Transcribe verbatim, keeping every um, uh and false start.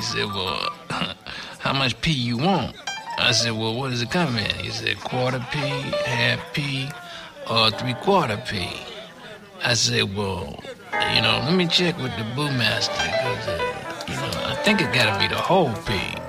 He said, well, how much P you want? I said, well, what does it come in? He said, quarter P, half P, or three quarter P. I said, well, you know, let me check with the brewmaster, because, uh, you know, I think it gotta be the whole P.